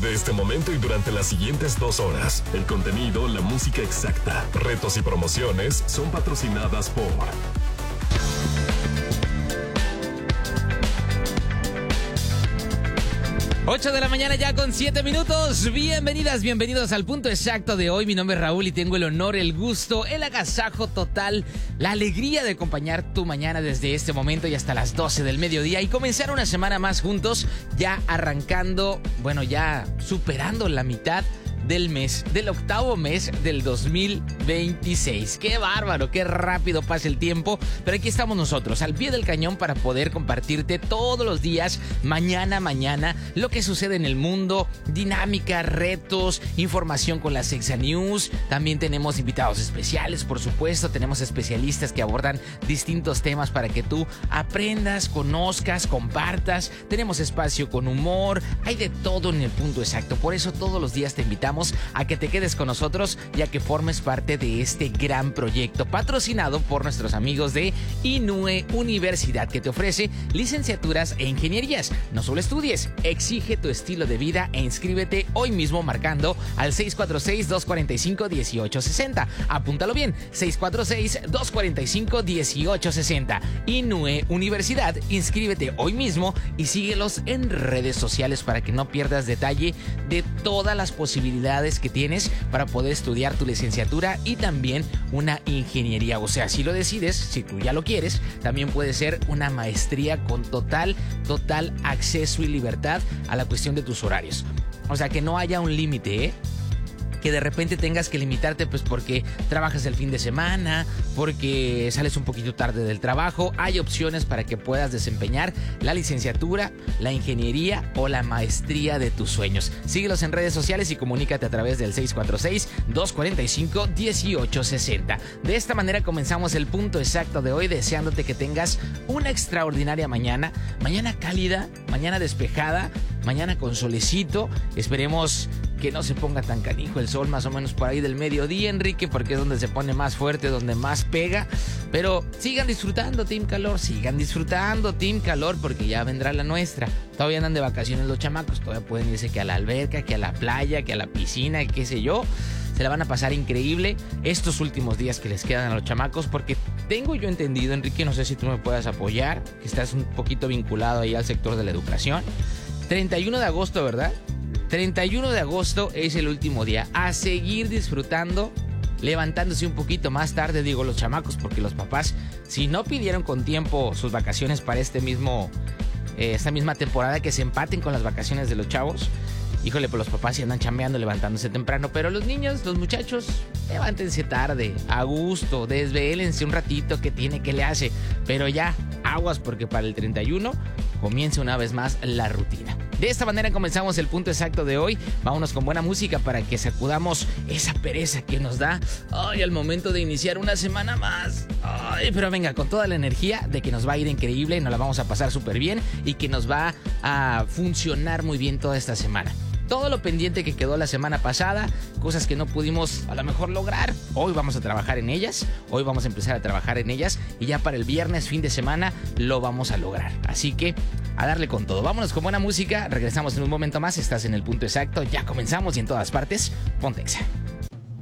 de este momento y durante las siguientes 2 horas. El contenido, la música exacta, retos y promociones son patrocinadas por... 8 de la mañana ya con 7 minutos. Bienvenidas, bienvenidos al punto exacto de hoy. Mi nombre es Raúl y tengo el honor, el gusto, el agasajo total, la alegría de acompañar tu mañana desde este momento y hasta las 12 del mediodía y comenzar una semana más juntos, ya arrancando, ya superando la mitad del mes, del octavo mes del 2026. ¡Qué bárbaro! ¡Qué rápido pasa el tiempo! Pero aquí estamos nosotros, al pie del cañón para poder compartirte todos los días, mañana, lo que sucede en el mundo, dinámica, retos, información con la Sexa News. También tenemos invitados especiales, por supuesto. Tenemos especialistas que abordan distintos temas para que tú aprendas, conozcas, compartas. Tenemos espacio con humor. Hay de todo en el punto exacto. Por eso todos los días te invitamos a que te quedes con nosotros y a que formes parte de este gran proyecto patrocinado por nuestros amigos de INUE Universidad, que te ofrece licenciaturas e ingenierías. No solo estudies, exige tu estilo de vida e inscríbete hoy mismo marcando al 646-245-1860. Apúntalo bien, 646-245-1860. INUE Universidad, inscríbete hoy mismo y síguelos en redes sociales para que no pierdas detalle de todas las posibilidades que tienes para poder estudiar tu licenciatura y también una ingeniería. O sea, si lo decides, si tú ya lo quieres, también puede ser una maestría con total acceso y libertad a la cuestión de tus horarios. O sea, que no haya un límite, que de repente tengas que limitarte pues porque trabajas el fin de semana, porque sales un poquito tarde del trabajo. Hay opciones para que puedas desempeñar la licenciatura, la ingeniería o la maestría de tus sueños. Síguelos en redes sociales y comunícate a través del 646-245-1860. De esta manera comenzamos el punto exacto de hoy, deseándote que tengas una extraordinaria mañana cálida, mañana despejada, mañana con solecito. Esperemos que no se ponga tan canijo el sol, más o menos por ahí del mediodía, Enrique, porque es donde se pone más fuerte, donde más pega. Pero sigan disfrutando, Team Calor, porque ya vendrá la nuestra. Todavía andan de vacaciones los chamacos, todavía pueden irse que a la alberca, que a la playa, que a la piscina, qué sé yo. Se la van a pasar increíble estos últimos días que les quedan a los chamacos, porque tengo yo entendido, Enrique, no sé si tú me puedas apoyar, que estás un poquito vinculado ahí al sector de la educación. 31 de agosto, ¿verdad? 31 de agosto es el último día. A seguir disfrutando, levantándose un poquito más tarde, digo los chamacos, porque los papás, si no pidieron con tiempo sus vacaciones para esta misma temporada, que se empaten con las vacaciones de los chavos. Híjole, pues los papás sí andan chambeando, levantándose temprano, pero los niños, los muchachos, levántense tarde, a gusto, desvélense un ratito, que le hace. Pero ya, aguas, porque para el 31 comienza una vez más la rutina. De esta manera comenzamos el punto exacto de hoy. Vámonos con buena música para que sacudamos esa pereza que nos da al momento de iniciar una semana más. Pero venga, con toda la energía de que nos va a ir increíble, nos la vamos a pasar súper bien y que nos va a funcionar muy bien toda esta semana. Todo lo pendiente que quedó la semana pasada, cosas que no pudimos a lo mejor lograr, hoy vamos a trabajar en ellas, hoy vamos a empezar a trabajar en ellas y ya para el viernes, fin de semana, lo vamos a lograr. Así que a darle con todo. Vámonos con buena música, regresamos en un momento más, estás en el punto exacto, ya comenzamos y en todas partes, ponte Exa.